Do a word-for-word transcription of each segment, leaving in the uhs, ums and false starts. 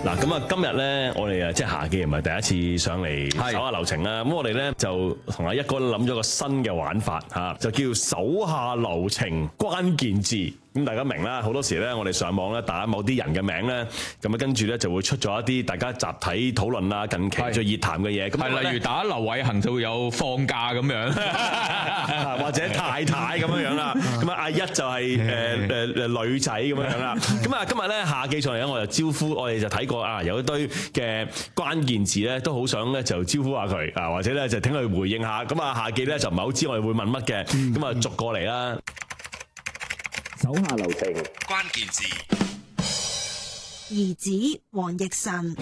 嗱，咁啊，今日咧，我哋啊，即係夏記唔係第一次上嚟手下留情啦。咁我哋咧就同阿一哥諗咗個新嘅玩法嚇，就叫手下留情關鍵字。咁大家明啦，好多時咧，我哋上網咧打某啲人嘅名咧，咁啊跟住咧就會出咗一啲大家集體討論啦，近期最熱談嘅嘢。咁係例如打劉偉恒就會有放假咁樣， 或者太太咁樣樣啦。咁啊，阿一就係誒誒誒女仔咁樣樣啦。咁啊，今日咧夏記上嚟咧，我就招呼，我哋就睇過啊，有一堆嘅關鍵字咧，都好想咧就招呼下佢啊，或者咧就聽佢回應下。咁啊，夏記咧就唔係好知我哋會問乜嘅，咁啊逐過嚟啦。 手下留情， 關鍵字兒子黃奕臣。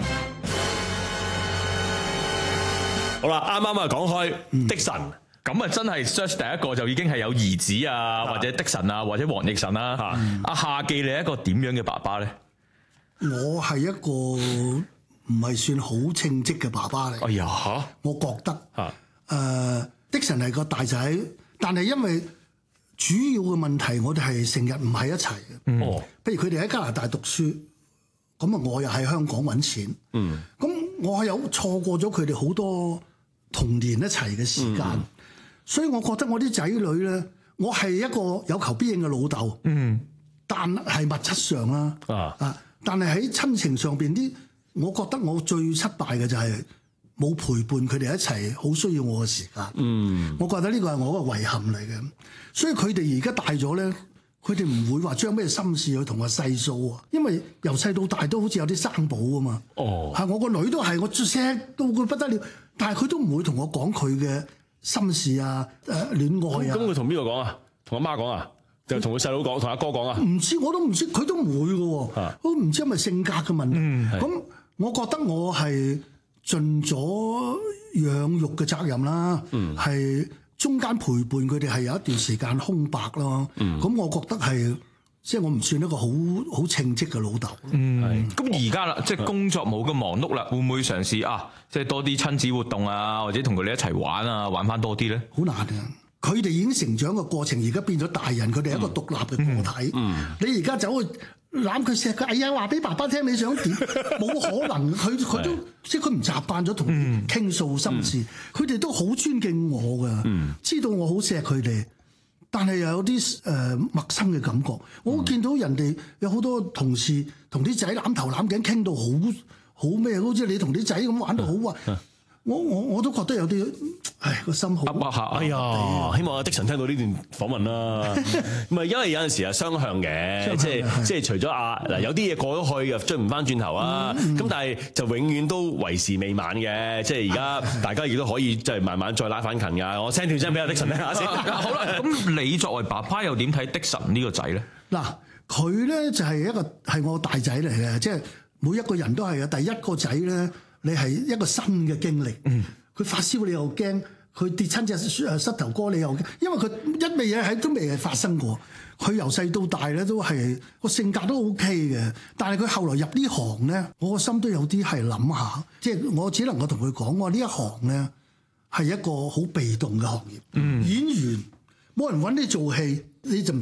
好啦，啱啱啊講開的神， 咁啊真係 search 第一個就已經係有兒子啊，或者的神啊，或者黃奕臣啦。阿夏記，你係一個點樣嘅爸爸咧？ 我係一個唔係算好稱職嘅爸爸嚟。 哎呀嚇！ 我覺得嚇誒、呃、的神係個大仔，但係因為主要嘅問題，我哋係成日唔喺一齊嘅。 哦， 譬如佢哋喺加拿大讀書，咁啊我又喺香港揾錢。嗯，咁我係有錯過咗佢哋好多童年一齊嘅時間，嗯、所以我覺得我啲仔女咧，我係一個有求必應嘅老豆。嗯，但係物質上啦，啊啊，但係喺親情上邊啲，我覺得我最失敗嘅就係冇陪伴佢哋一齊，好需要我嘅時間。嗯，我覺得呢個係我一個遺憾嚟嘅。所以佢哋而家大咗咧，佢哋唔會話將咩心事去同我細訴啊，因為由細到大都好似有啲生保啊嘛。哦，係我個女都係，我錫到佢不得了，但係佢都唔會同我講佢嘅心事啊，誒、呃、戀愛啊。 咁佢同邊個講啊？同阿媽講啊？就同佢細佬講，同阿哥講啊？ 唔知，我都唔知，佢都唔會嘅喎。啊、都唔知係咪性格嘅問題。咁、嗯、我覺得我係盡咗養育嘅責任啦。嗯，係。中間陪伴佢哋係有一段時間空白咯，咁、嗯、我覺得係即係我唔算一個好好稱職嘅老豆。 嗯，咁而家啦，即係工作冇咁忙碌啦，會唔會嘗試啊？即係多啲親子活動啊，或者同佢哋一齊玩啊，玩翻多啲咧？ 好難啊！佢哋已經成長嘅過程，而家變咗大人，佢哋係一個獨立嘅個體。嗯嗯、你而家走去攬佢錫佢，哎呀，話俾爸爸聽你想點？冇可能，佢佢都即係佢唔習慣咗同你傾訴心事。佢哋、嗯、都好尊敬我㗎，嗯、知道我好錫佢哋，但係又有啲誒、呃、陌生嘅感覺。我見到人哋有好多同事同啲仔攬頭攬頸傾到好好咩，好似你同啲仔咁玩到好啊！嗯我我我都覺得有啲，唉個心好。 哎呀，希望阿的神聽到呢段訪問啦。唔係因為有陣時係雙向嘅，即係即係除咗阿嗱有啲嘢過咗去嘅追唔翻轉頭啊。咁但係就永遠都為時未晚嘅。即係而家大家亦都可以即係慢慢再拉翻近㗎。我 send 條聲俾阿的神聽下先。 好啦，咁你作為爸爸又點睇的神呢個仔咧？ 嗱，佢咧就係一個係我大仔嚟嘅，即係每一個人都係嘅。第一個仔咧。你係一個新嘅經歷，佢、嗯、發燒你又驚，佢跌親隻誒膝頭哥你又驚，因為佢一味嘢喺都未係發生過。佢由細到大咧都係個性格都 OK 嘅，但係佢後來入呢行咧，我個心都有啲係諗下，即係我只能夠同佢講，我呢一行咧係一個好被動嘅行業，嗯、演員冇人揾你做戲，你就